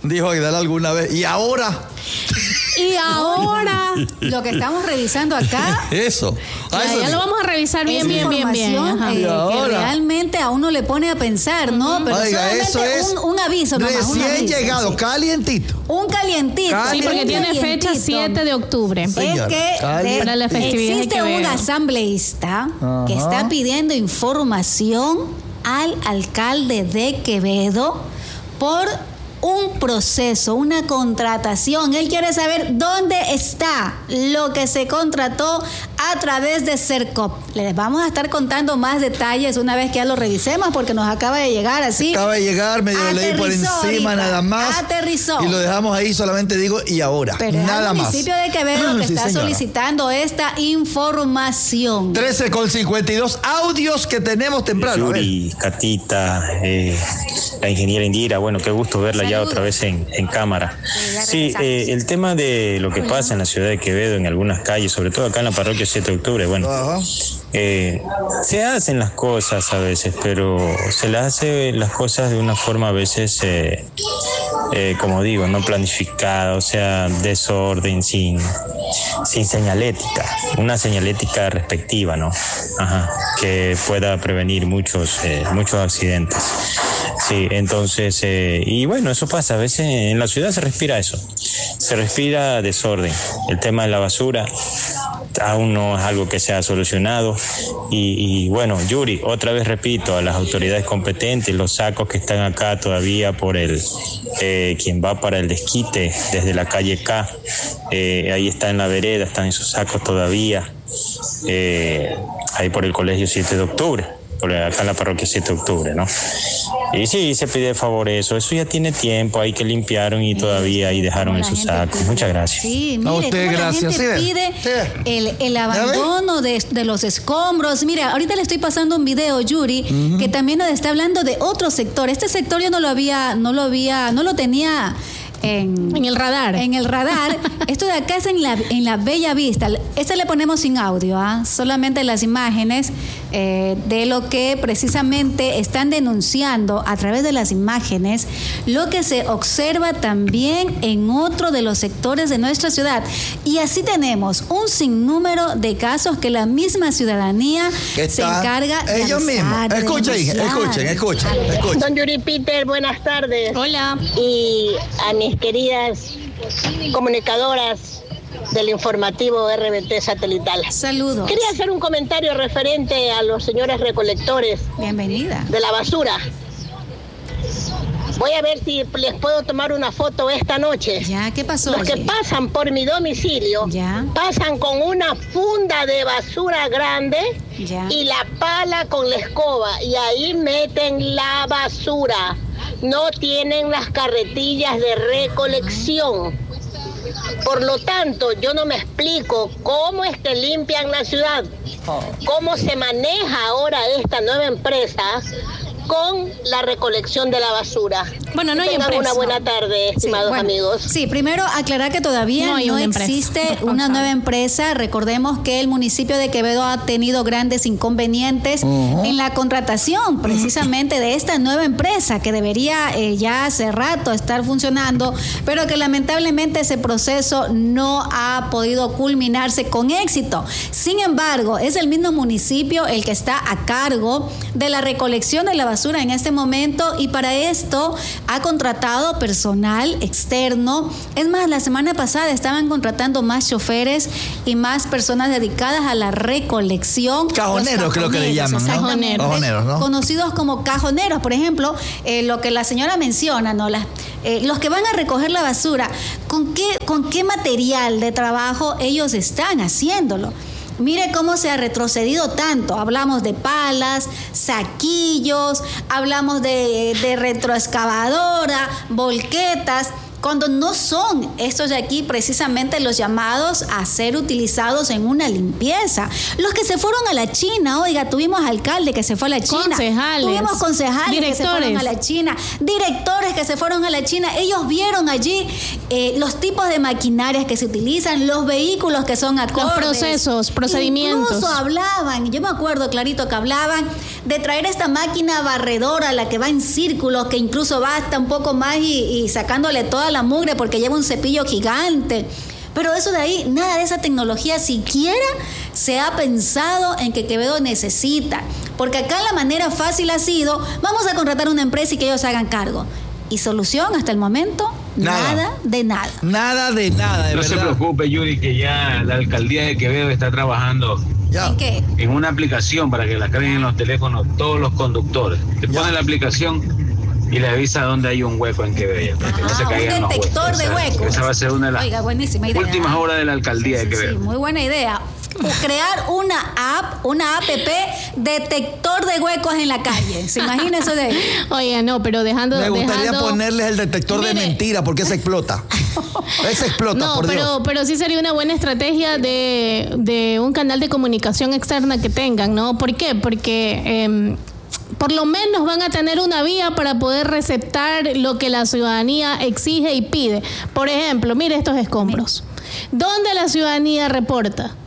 Dijo Aguilar alguna vez. ¿Y ahora? Y ahora, lo que estamos revisando acá. Eso. Ya lo vamos a revisar bien. Que realmente a uno le pone a pensar, ¿no? Pero oiga, solamente eso es un aviso nomás. Recién llegado, sí. Calientito. Un calientito. Sí, porque tiene fecha 7 de octubre. Señor, es que para la festividad existe un asambleísta que está pidiendo información al alcalde de Quevedo por un proceso, una contratación. Él quiere saber dónde está lo que se contrató a través de Sercop. Les vamos a estar contando más detalles una vez que ya lo revisemos, porque nos acaba de llegar así. Acaba de llegar, medio leí por encima ahorita, nada más. Aterrizó. Y lo dejamos ahí, solamente digo, y ahora. Pero nada es el más. municipio de Quevedo que sí, está señora. solicitando esta información. 13:52 audios que tenemos temprano. Yuri, Catita, la ingeniera Indira, bueno, qué gusto verla. Saludos. Ya otra vez en cámara. Sí, el tema de lo que pasa en la ciudad de Quevedo, en algunas calles, sobre todo acá en la parroquia 7 de octubre, bueno, se hacen las cosas a veces, pero se las hace las cosas de una forma a veces, como digo, no planificada, o sea, desorden, sin señalética, una señalética respectiva, ¿no? Que pueda prevenir muchos accidentes. Sí, entonces, y bueno, eso pasa, a veces en la ciudad se respira eso, se respira desorden. El tema de la basura aún no es algo que se ha solucionado y bueno, Yuri, otra vez repito, a las autoridades competentes, los sacos que están acá todavía por quien va para el desquite desde la calle K, ahí está en la vereda, están esos sacos todavía, ahí por el colegio 7 de octubre. Acá en la parroquia 7 de octubre, ¿no? Y sí, se pide favor eso ya tiene tiempo, ahí que limpiaron y todavía ahí dejaron esos sacos. Muchas gracias. Sí, mire, a usted gracias. La gente pide el abandono de los escombros. Mira, ahorita le estoy pasando un video, Yuri, que también nos está hablando de otro sector. Este sector yo no lo tenía en el radar. En el radar. Esto de acá es en la Bella Vista. Este le ponemos sin audio, solamente las imágenes de lo que precisamente están denunciando a través de las imágenes, lo que se observa también en otro de los sectores de nuestra ciudad. Y así tenemos un sinnúmero de casos que la misma ciudadanía se encarga de ellos mismos. Escuchen. Don Yuri Peter, buenas tardes. Hola. Y a mis queridas comunicadoras del informativo RBT satelital. Saludos. Quería hacer un comentario referente a los señores recolectores. Bienvenida. De la basura. Voy a ver si les puedo tomar una foto esta noche. Ya, ¿qué pasó? Los que pasan por mi domicilio, pasan con una funda de basura grande y la pala con la escoba y ahí meten la basura. No tienen las carretillas de recolección. Por lo tanto, yo no me explico cómo es que limpian la ciudad, cómo se maneja ahora esta nueva empresa con la recolección de la basura. Bueno, no hay empresa. Una buena tarde, estimados amigos. Sí, primero aclarar que todavía no existe una nueva empresa. Recordemos que el municipio de Quevedo ha tenido grandes inconvenientes en la contratación precisamente de esta nueva empresa que debería ya hace rato estar funcionando, pero que lamentablemente ese proceso no ha podido culminarse con éxito. Sin embargo, es el mismo municipio el que está a cargo de la recolección de la basura en este momento y para esto ha contratado personal externo. Es más, la semana pasada estaban contratando más choferes y más personas dedicadas a la recolección. Cajoneros creo que le llaman, ¿no? Cajoneros, ¿no? Conocidos como cajoneros, por ejemplo, lo que la señora menciona, ¿no? Los que van a recoger la basura, ¿con qué material de trabajo ellos están haciéndolo? Mire cómo se ha retrocedido tanto. Hablamos de palas, saquillos, hablamos de retroexcavadora, volquetas, cuando no son estos de aquí precisamente los llamados a ser utilizados en una limpieza. Los que se fueron a la China, oiga, tuvimos alcalde que se fue a la China. Tuvimos concejales que se fueron a la China, directores que se fueron a la China. Ellos vieron allí los tipos de maquinarias que se utilizan, los vehículos que son acordes. Los procedimientos. Incluso hablaban, yo me acuerdo clarito que hablaban de traer esta máquina barredora, la que va en círculos, que incluso va hasta un poco más y sacándole toda la mugre porque lleva un cepillo gigante. Pero eso de ahí, nada de esa tecnología siquiera se ha pensado en que Quevedo necesita. Porque acá la manera fácil ha sido, vamos a contratar una empresa y que ellos hagan cargo. Y solución hasta el momento, nada de nada. Nada de nada, de verdad. No se preocupe, Yuri, que ya la alcaldía de Quevedo está trabajando ¿en qué? En una aplicación para que la carguen en los teléfonos todos los conductores. Te pone la aplicación y le avisa dónde hay un hueco en Quevedo, para que no se caigan los huecos. Un detector de huecos. Esa va a ser una de las últimas obras de la alcaldía de Quevedo. Sí, muy buena idea. Crear una app detector de huecos en la calle. ¿Se imagina eso de ahí? Oye, no, pero Me gustaría ponerles el detector de mentira, porque se explota. Se explota, no, por Dios. Pero sí sería una buena estrategia de un canal de comunicación externa que tengan, ¿no? ¿Por qué? Porque por lo menos van a tener una vía para poder receptar lo que la ciudadanía exige y pide. Por ejemplo, mire estos escombros. ¿Dónde la ciudadanía reporta?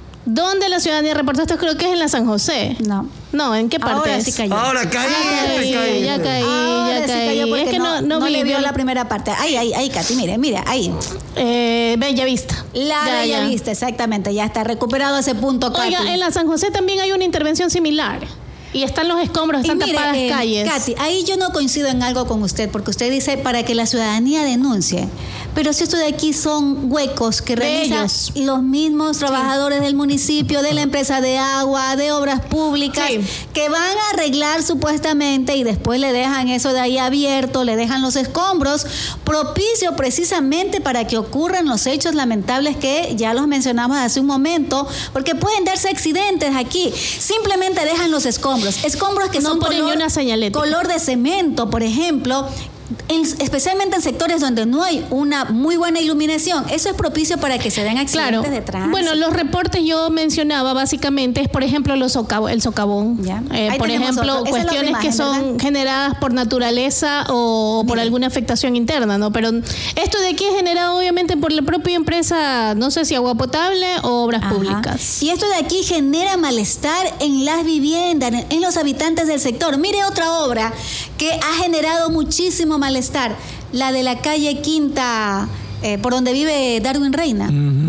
Esto creo que es en la San José. No, ¿en qué parte ahora es? Sí cayó. Ahora caí. Ya caí. Es que no le vio la primera parte. Ahí, Katy, mire, ahí. Bellavista. Bellavista, exactamente. Ya está recuperado ese punto, Katy. Oiga, en la San José también hay una intervención similar. Y están los escombros, están tapadas calles. Katy, ahí yo no coincido en algo con usted, porque usted dice para que la ciudadanía denuncie. Pero si esto de aquí son huecos que realizan los mismos trabajadores del municipio, de la empresa de agua, de obras públicas, que van a arreglar supuestamente y después le dejan eso de ahí abierto, le dejan los escombros, propicio precisamente para que ocurran los hechos lamentables que ya los mencionamos hace un momento, porque pueden darse accidentes aquí. Simplemente dejan los escombros que no son color de cemento, por ejemplo, especialmente en sectores donde no hay una muy buena iluminación. Eso es propicio para que se den accidentes de tránsito. Bueno, los reportes yo mencionaba básicamente es, por ejemplo, el socavón. Por ejemplo, cuestiones que son generadas por naturaleza o por alguna afectación interna, ¿no? Pero esto de aquí es generado obviamente por la propia empresa, no sé si agua potable o obras públicas. Y esto de aquí genera malestar en las viviendas, en los habitantes del sector. Mire otra obra que ha generado muchísimo malestar, la de la calle Quinta, por donde vive Darwin Reina.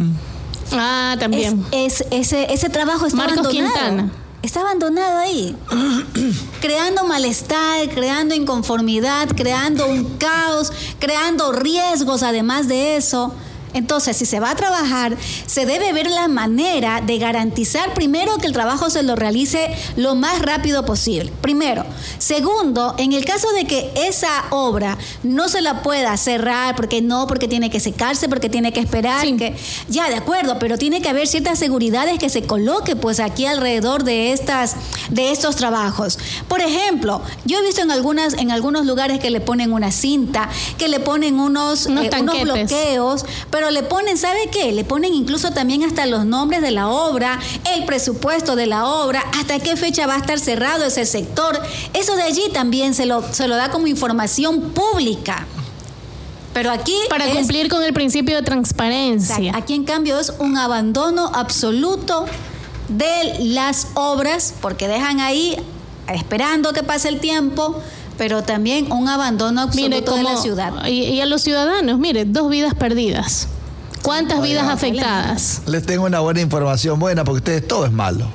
También. Ese trabajo está Marcos abandonado. Quintana. Está abandonado ahí, creando malestar, creando inconformidad, creando un caos, creando riesgos además de eso. Entonces, si se va a trabajar, se debe ver la manera de garantizar, primero, que el trabajo se lo realice lo más rápido posible. Primero. Segundo, en el caso de que esa obra no se la pueda cerrar, porque tiene que secarse, porque tiene que esperar, ya, de acuerdo, pero tiene que haber ciertas seguridades que se coloque pues aquí alrededor de estos trabajos. Por ejemplo, yo he visto en algunos lugares que le ponen una cinta, que le ponen unos bloqueos, pero le ponen, ¿sabe qué? Le ponen incluso también hasta los nombres de la obra, el presupuesto de la obra, hasta qué fecha va a estar cerrado ese sector. Eso de allí también se lo da como información pública. Pero aquí para cumplir con el principio de transparencia. Exacto. Aquí en cambio es un abandono absoluto de las obras, porque dejan ahí esperando que pase el tiempo, pero también un abandono absoluto de la ciudad. Y a los ciudadanos, 2 vidas perdidas. ¿Cuántas vidas afectadas? Les tengo una buena información, porque ustedes todo es malo.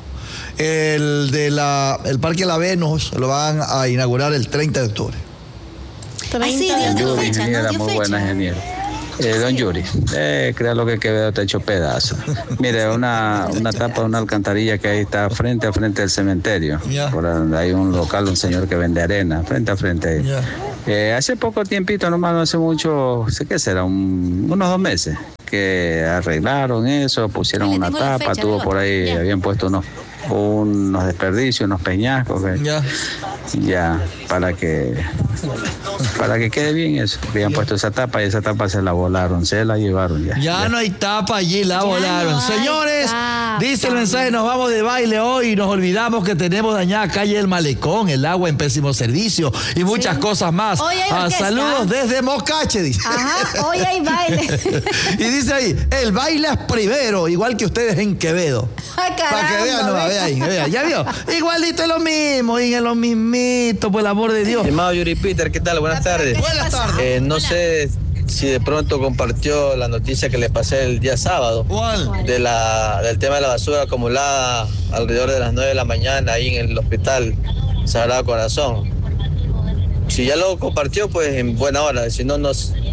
El Parque La Venus lo van a inaugurar el 30 de octubre. Yuri, ingeniera, muy buena ingeniera. Don Yuri, crea lo que Quevedo está hecho pedazo. Mire, una tapa de una alcantarilla que ahí está frente a frente del cementerio. Por donde hay un local, un señor que vende arena, frente a frente. Hace poco tiempito, nomás no hace mucho, sé qué será, unos 2 meses, que arreglaron eso, pusieron una tapa, tuvo por ahí, habían puesto unos desperdicios, unos peñascos. ya para que quede bien eso. Habían puesto esa tapa y esa tapa se la volaron, se la llevaron ya. Ya no hay tapa allí, la volaron. No, señores, dice el mensaje, nos vamos de baile hoy y nos olvidamos que tenemos dañada calle del Malecón, el agua en pésimo servicio y muchas cosas más. Saludos desde Mocache, dice. Ajá, hoy hay baile. Y dice ahí, el baile es primero, igual que ustedes en Quevedo. Ay, caramba, para que vean, no, vean, ya vio. Igualito es lo mismo, y en lo mismito, por el amor de Dios. Estimado Yuri Peter, ¿qué tal? Buenas tardes. Buenas tardes. No sé si de pronto compartió la noticia que le pasé el día sábado. ¿Cuál? Del tema de la basura acumulada alrededor de las 9 de la mañana ahí en el hospital Sagrado Corazón. Si ya lo compartió, pues en buena hora. Si no,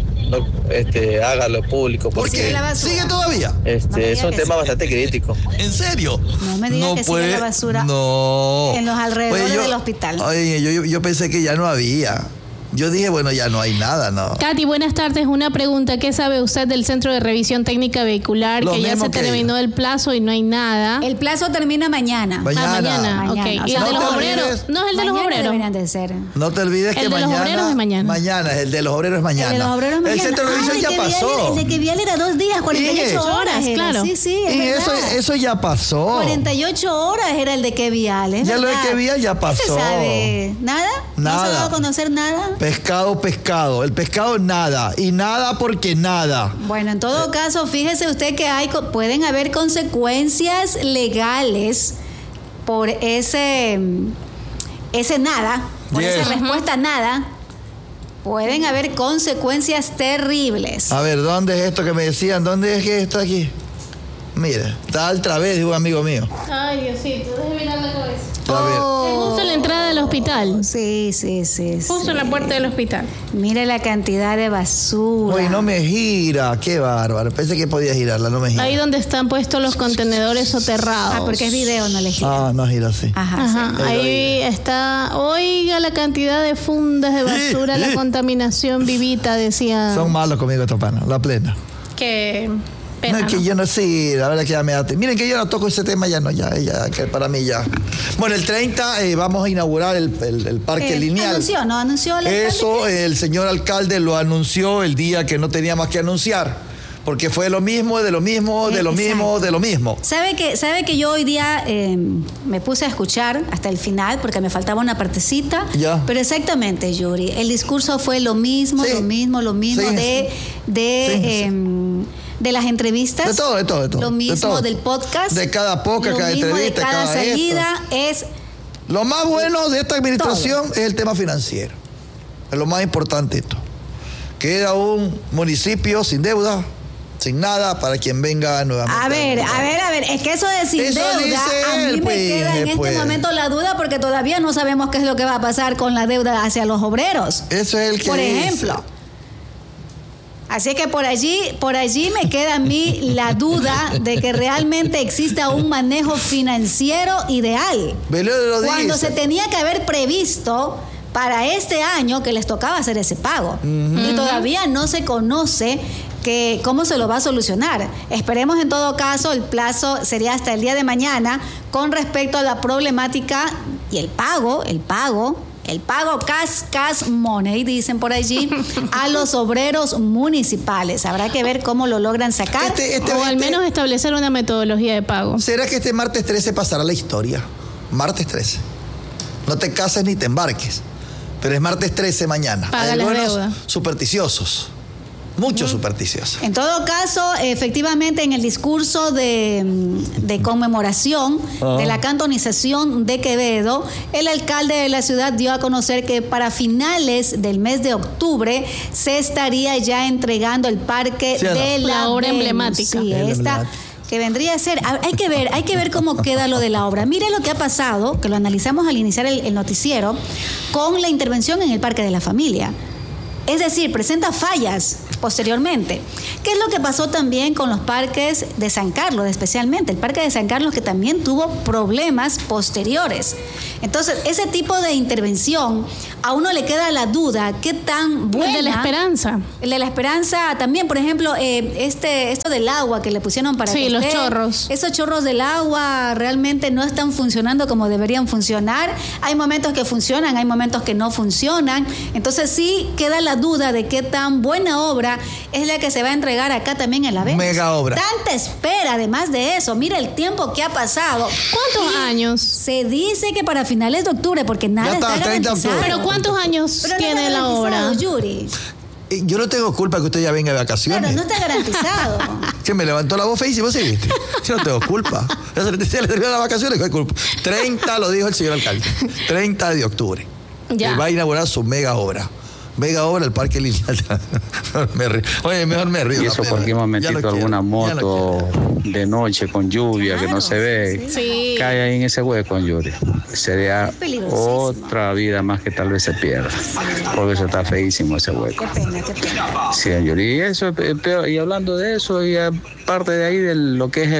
hágalo público. Porque sigue todavía. Es un tema bastante crítico. ¿En serio? No me digas que sigue la basura en los alrededores del hospital. Oye, yo pensé que ya no había. Yo dije, bueno, ya no hay nada, ¿no? Katy, buenas tardes. Una pregunta. ¿Qué sabe usted del Centro de Revisión Técnica Vehicular? Que ya se terminó el plazo y no hay nada. El plazo termina mañana. Mañana. Ok. ¿Y el de los obreros? No es el de los obreros. Deberían de ser. No te olvides que mañana. El de los obreros es mañana. Mañana, el de los obreros es mañana. El de los obreros es mañana. El Centro de Revisión ya pasó. El de Quevial era 2 días, 48 horas. Claro. Sí, y eso ya pasó. 48 horas era el de Quevial. Ya lo de Quevial ya pasó. ¿Qué se sabe? ¿Nada? Nada. ¿No se ha dado a conocer nada? Pescado. El pescado nada. Y nada porque nada. Bueno, en todo caso, fíjese usted que pueden haber consecuencias legales por ese nada, por esa respuesta nada. Pueden haber consecuencias terribles. A ver, ¿dónde es esto que me decían? ¿Dónde es que esto aquí? Mira, está al través de un amigo mío. Ay, Diosito, déjeme mirar la cabeza. Justo en la entrada del hospital. Sí. Justo en la puerta del hospital. Mire la cantidad de basura. Uy, no me gira, qué bárbaro. Pensé que podía girarla, no me gira. Ahí donde están puestos los contenedores soterrados. Porque es video, no le gira. No gira así. Ajá. Sí. Ahí está. Oiga la cantidad de fundas de basura, la contaminación vivita, decía. Son malos conmigo estos panas, la plena. Que pena, no, es que yo no sé, la verdad que ya me da... Miren que yo no toco ese tema ya, que para mí ya... Bueno, el 30 vamos a inaugurar el parque lineal. ¿Anunció el alcalde? Eso el señor alcalde lo anunció el día que no tenía más que anunciar. Porque fue lo mismo, de lo mismo. ¿Sabe que yo hoy día me puse a escuchar hasta el final porque me faltaba una partecita? Ya. Pero exactamente, Yuri, el discurso fue lo mismo sí. de las entrevistas. De todo. Lo mismo del podcast. De cada podcast, cada entrevista, de cada salida. Lo más bueno de esta administración es el tema financiero. Es lo más importante esto. Que era un municipio sin deuda, sin nada, para quien venga nuevamente. A ver, es que eso de sin deuda, a mí me queda en este momento la duda porque todavía no sabemos qué es lo que va a pasar con la deuda hacia los obreros. Eso es el que por ejemplo. Así que por allí me queda a mí la duda de que realmente exista un manejo financiero ideal. Cuando se tenía que haber previsto para este año que les tocaba hacer ese pago. Y todavía no se conoce cómo se lo va a solucionar. Esperemos en todo caso, el plazo sería hasta el día de mañana con respecto a la problemática y el pago cash money, dicen por allí, a los obreros municipales. Habrá que ver cómo lo logran sacar. O al menos establecer una metodología de pago. ¿Será que este martes 13 pasará la historia? Martes 13. No te cases ni te embarques. Pero es martes 13 mañana. Paga hay algunos deuda. Supersticiosos. Muchos supersticiosos. En todo caso, efectivamente, en el discurso de conmemoración de la cantonización de Quevedo, el alcalde de la ciudad dio a conocer que para finales del mes de octubre se estaría ya entregando el parque de la obra emblemática. Sí, que vendría a ser, hay que ver cómo queda lo de la obra. Mire lo que ha pasado, que lo analizamos al iniciar el noticiero, con la intervención en el Parque de la Familia. Es decir, presenta fallas posteriormente. ¿Qué es lo que pasó también con los parques de San Carlos, especialmente el Parque de San Carlos, que también tuvo problemas posteriores? Entonces, ese tipo de intervención, a uno le queda la duda, ¿qué tan buena? El de la Esperanza. El de la Esperanza también, por ejemplo, esto del agua que le pusieron para sí, que los chorros. Esos chorros del agua realmente no están funcionando como deberían funcionar. Hay momentos que funcionan, hay momentos que no funcionan. Entonces sí queda la duda de qué tan buena obra es la que se va a entregar acá también en la Venus. Mega obra. Tanta espera, además de eso. Mira el tiempo que ha pasado. ¿Cuántos años? Se dice que para finales de octubre, porque nada está garantizado. ¿Pero cuántos años tiene la obra? Yuri. Yo no tengo culpa que usted ya venga de vacaciones. Claro, no está garantizado. Que me levantó la voz feísima, ¿sí viste? Yo no tengo culpa. Se le terminó las vacaciones, ¿qué culpa? 30, lo dijo el señor alcalde. 30 de octubre. Ya. Va a inaugurar su mega obra. Mega obra, el Parque Lineal. Oye, mejor me río. Y eso cualquier momentito, alguna moto de noche con lluvia que no se ve, sí, cae ahí en ese hueco, Yuri. Sería otra vida más que tal vez se pierda. Porque eso está feísimo, ese hueco. Qué pena. Sí, Yuri. Y eso es peor. Y hablando de eso, y aparte de ahí de lo que es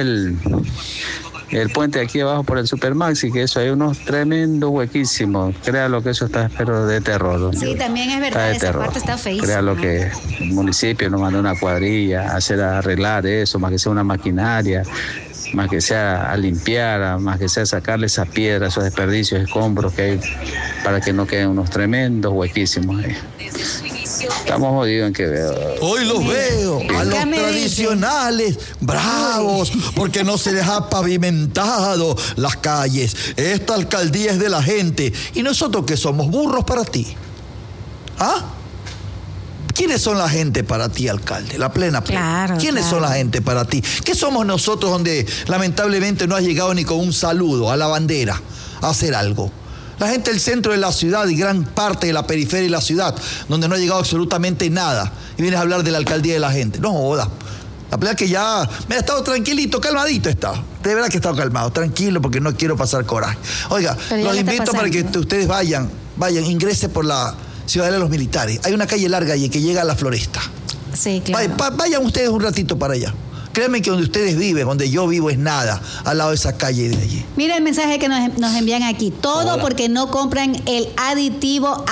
el puente aquí abajo por el Supermaxi, que eso hay unos tremendos huequísimos. Créalo que eso está, pero de terror. Sí, también es verdad, esa parte está feísima. Créalo que el municipio nos mandó una cuadrilla a arreglar eso, más que sea una maquinaria, más que sea a limpiar, más que sea a sacarle esas piedras, esos desperdicios, escombros que hay, para que no queden unos tremendos huequísimos ahí. Estamos jodidos en Quevedo. Hoy los veo, a los tradicionales, bravos, porque no se les ha pavimentado las calles. Esta alcaldía es de la gente. ¿Y nosotros qué somos? ¿Burros para ti? ¿Ah? ¿Quiénes son la gente para ti, alcalde? La plena. Claro, ¿Quiénes son la gente para ti? ¿Qué somos nosotros donde lamentablemente no has llegado ni con un saludo a la bandera a hacer algo? La gente del centro de la ciudad y gran parte de la periferia de la ciudad, donde no ha llegado absolutamente nada. Y vienes a hablar de la alcaldía de la gente. No joda. La verdad que ya me ha estado tranquilito, calmadito está. De verdad que he estado calmado, tranquilo, porque no quiero pasar coraje. Oiga, los invito para que ustedes vayan, ingresen por la Ciudadela de los Militares. Hay una calle larga allí que llega a la Floresta. Sí, claro. Vayan ustedes un ratito para allá. Créanme que donde ustedes viven, donde yo vivo, es nada al lado de esa calle de allí. Mira el mensaje que nos envían aquí. Todo porque no compran el aditivo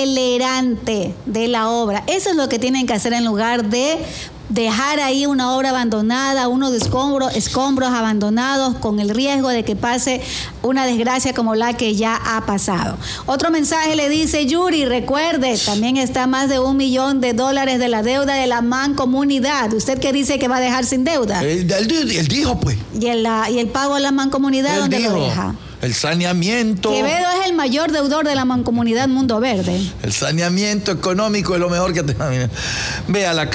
acelerante de la obra. Eso es lo que tienen que hacer en lugar de dejar ahí una obra abandonada, unos escombros abandonados con el riesgo de que pase una desgracia como la que ya ha pasado. Otro mensaje le dice: Yuri, recuerde, también está más de $1 millón de la deuda de la mancomunidad. ¿Usted qué dice que va a dejar sin deuda? Él dijo, pues. ¿Y el pago a la mancomunidad dónde lo deja? El saneamiento. Quevedo es el mayor deudor de la mancomunidad Mundo Verde. El saneamiento económico es lo mejor que tenemos. Vea, la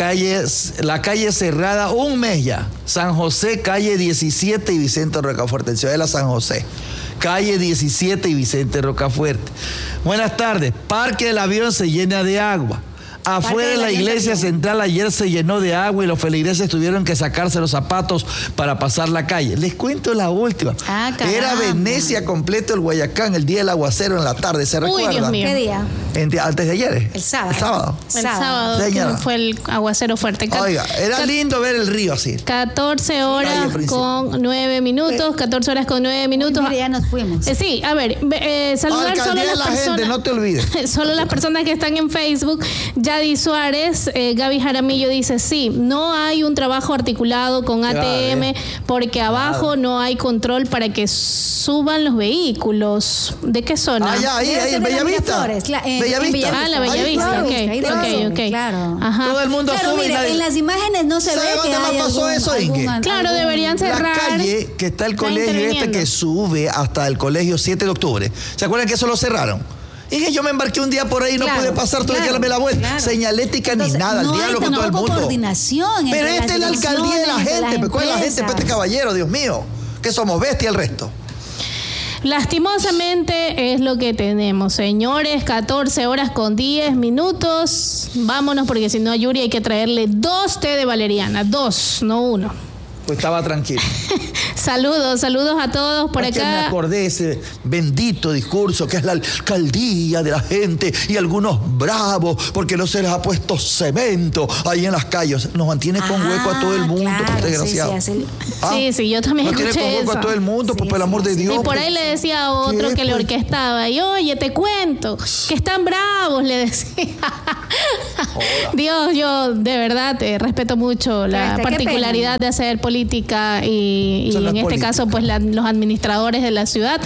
calle cerrada un mes ya. San José, calle 17 y Vicente Rocafuerte, en Ciudadela San José. Calle 17 y Vicente Rocafuerte. Buenas tardes. Parque del Avión se llena de agua. Afuera de la iglesia central ayer se llenó de agua y los feligreses tuvieron que sacarse los zapatos para pasar la calle. Les cuento la última. Era Venecia completo el Guayacán el día del aguacero en la tarde, ¿se recuerdan? Dios mío. ¿Qué día? Antes de ayer. El sábado. El sábado que fue el aguacero fuerte. Oiga, era lindo ver el río así. 14 horas con 9 minutos. 14 horas con 9 minutos. Mira, ya nos fuimos. Sí, a ver, saludar solo a las personas. Gente, no te olvides. Solo las personas que están en Facebook. Yadi Suárez, Gaby Jaramillo dice: sí, no hay un trabajo articulado con ATM porque abajo no hay control para que suban los vehículos. ¿De qué zona? Ahí, en Bellavista. Bellavista. Ah, la Bellavista, ok. Claro. Ajá. Todo el mundo sube. Mire, en las imágenes no se ve que hay pasó eso, Inge? Claro, deberían cerrar. La calle que está el colegio que sube hasta el colegio 7 de octubre. ¿Se acuerdan que eso lo cerraron? Dije, yo me embarqué un día por ahí y no pude pasar, tuve que darme la vuelta. Señalética ni nada, el diálogo con todo el mundo. Coordinación. Pero esta es la alcaldía de la gente, ¿cuál es la gente? Este caballero, Dios mío, que somos bestia el resto. Lastimosamente es lo que tenemos, señores. 14 horas con 10 minutos. Vámonos, porque si no a Yuri hay que traerle 2 té de valeriana. 2, no 1. Pues estaba tranquilo. Saludos a todos por acá. Me acordé de ese bendito discurso que es la alcaldía de la gente y algunos bravos porque no se les ha puesto cemento ahí en las calles. Nos mantiene con hueco a todo el mundo, claro, desgraciado. Sí, yo también escuché eso. Nos tiene con hueco a todo el mundo, pues por el amor de Dios. Y por ahí le decía a otro que le orquestaba, y oye, te cuento, que están bravos, le decía. Dios, yo de verdad te respeto mucho la particularidad de hacer política y en este caso pues los administradores de la ciudad,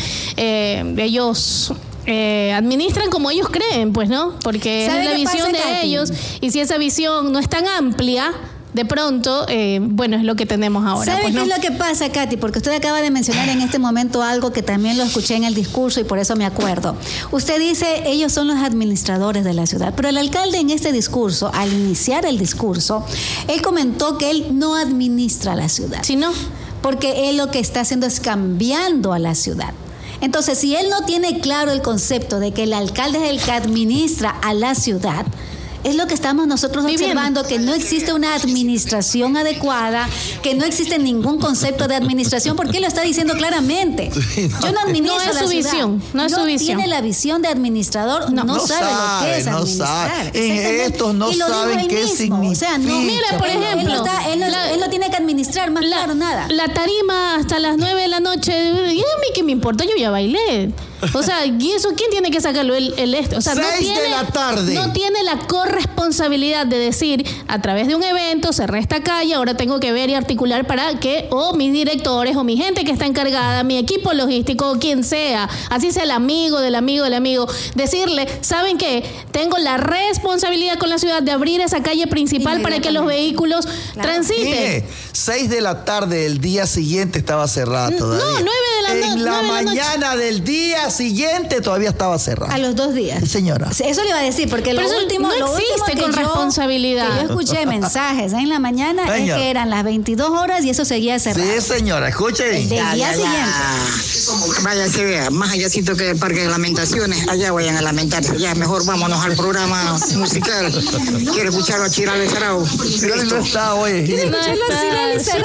ellos administran como ellos creen, pues, ¿no? Porque es la visión de ellos, y si esa visión no es tan amplia, de pronto, bueno, es lo que tenemos ahora. ¿Sabe pues, qué ¿no? es lo que pasa, Katy? Porque usted acaba de mencionar en este momento algo que también lo escuché en el discurso y por eso me acuerdo. Usted dice, ellos son los administradores de la ciudad, pero el alcalde en este discurso, al iniciar el discurso, él comentó que él no administra la ciudad. ¿Sí, no? Porque él lo que está haciendo es cambiando a la ciudad. Entonces, si él no tiene claro el concepto de que el alcalde es el que administra a la ciudad, es lo que estamos nosotros observando, que no existe una administración adecuada, que no existe ningún concepto de administración, porque él lo está diciendo claramente. Yo no administro la ciudad. No es su visión. Tiene la visión de administrador, no sabe lo que es administrar. Estos no saben qué significa. O sea, mira, por ejemplo, él no tiene que administrar más claro nada. La tarima hasta las 9 de la noche, ¿y a mí qué me importa? Yo ya bailé. O sea, ¿y eso quién tiene que sacarlo? O sea, 6 de la tarde. No tiene la corresponsabilidad de decir, a través de un evento, cerré esta calle, ahora tengo que ver y articular para que, o mis directores, o mi gente que está encargada, mi equipo logístico, o quien sea, así sea el amigo del amigo del amigo, decirle, ¿saben qué? Tengo la responsabilidad con la ciudad de abrir esa calle principal para que los vehículos transiten. 6 de la tarde del día siguiente estaba cerrada todavía. No, 9 de la noche. En la mañana del día siguiente todavía estaba cerrada. A los 2 días. Señora. Eso le iba a decir, porque lo último existe con responsabilidad. Que yo escuché mensajes en la mañana es que eran las 22 horas y eso seguía cerrado. Sí, señora, escuche. El día siguiente. Vaya, se vea, más allá siento que el parque de lamentaciones, allá vayan a lamentarse. Ya, mejor vámonos al programa musical. Quiero escuchar a Chirali Sarao. Chirali no está hoy. Quiero escucharlo a Chirali Sarao.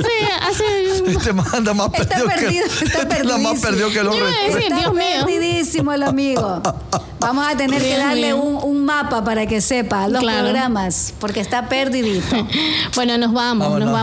Este anda más perdido que los restos. Está perdidísimo el amigo. Vamos a tener que darle un mapa para que sepa los programas, porque está perdidito. Bueno, nos vamos. De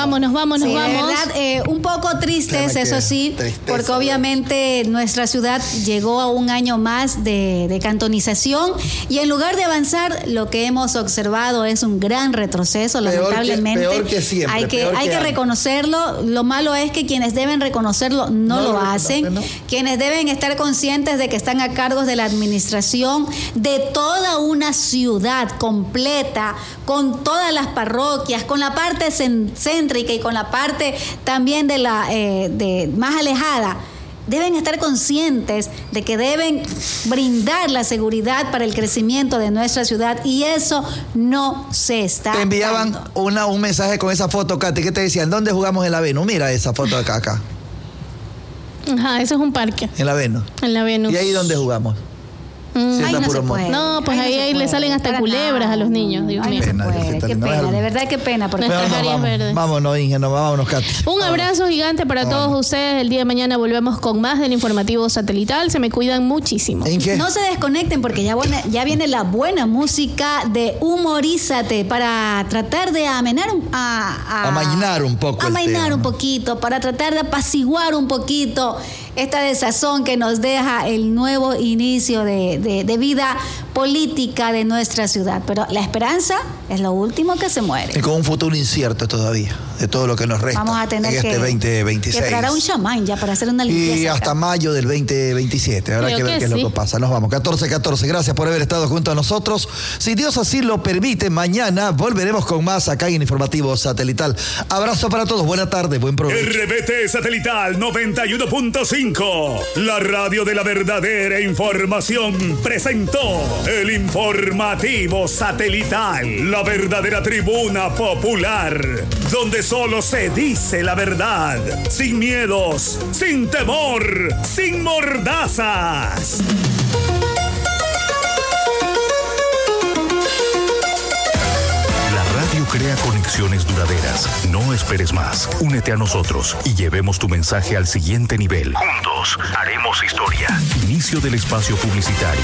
verdad, un poco tristes, eso sí, porque obviamente nuestra ciudad llegó a un año más de cantonización y en lugar de avanzar, lo que hemos observado es un gran retroceso, lamentablemente. Peor que siempre. Hay que reconocerlo. Lo malo es que quienes deben reconocerlo no lo hacen. No. Quienes deben estar conscientes de que están a cargo de la administración de toda una ciudad completa, con todas las parroquias, con la parte céntrica y con la parte también de la más alejada, deben estar conscientes de que deben brindar la seguridad para el crecimiento de nuestra ciudad y eso no se está Te enviaban un mensaje con esa foto, Katy, ¿qué te decían? ¿Dónde jugamos en la Venus? Mira esa foto acá. Ajá, eso es un parque. En la Venus. En la Venus. ¿Y ahí dónde jugamos? Ahí no se puede. No, pues ahí le salen hasta culebras a los niños, Dios mío. Qué pena, de verdad qué pena. Nuestras áreas verdes. Vámonos, Inge, vámonos, Katy. Un abrazo gigante para todos ustedes. El día de mañana volvemos con más del informativo satelital. Se me cuidan muchísimo. No se desconecten porque ya viene la buena música de Humorízate para tratar de amainar un poquito, para tratar de apaciguar un poquito esta desazón que nos deja el nuevo inicio de vida política de nuestra ciudad. Pero la esperanza es lo último que se muere. Y con un futuro incierto todavía, de todo lo que nos resta. Vamos a tener en este 2026. Que traerá un chamán ya para hacer una limpieza. Y hasta mayo del 2027. Habrá que ver qué es lo que pasa. Nos vamos. 14:14. Gracias por haber estado junto a nosotros. Si Dios así lo permite, mañana volveremos con más acá en Informativo Satelital. Abrazo para todos. Buena tarde. Buen provecho. RBT Satelital 91.5. La radio de la verdadera información presentó el Informativo Satelital. La verdadera tribuna popular, donde solo se dice la verdad, sin miedos, sin temor, sin mordazas. La radio crea conexiones duraderas. No esperes más. Únete a nosotros y llevemos tu mensaje al siguiente nivel. Juntos haremos historia. Inicio del espacio publicitario.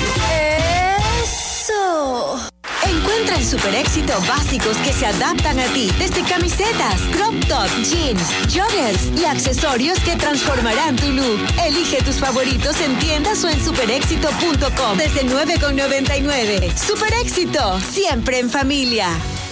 ¡Eso! Encuentra en Super Éxito básicos que se adaptan a ti, desde camisetas, crop top, jeans, joggers y accesorios que transformarán tu look. Elige tus favoritos en tiendas o en superéxito.com desde $9,99. Super Éxito, siempre en familia.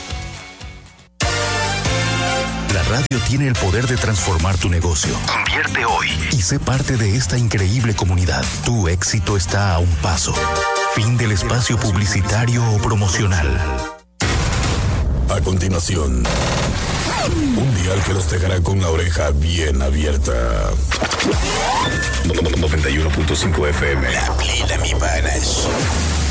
La radio tiene el poder de transformar tu negocio. Invierte hoy y sé parte de esta increíble comunidad. Tu éxito está a un paso. Fin del espacio publicitario o promocional. A continuación, un dial que los dejará con la oreja bien abierta. 91.5 FM. La plena, mi panas.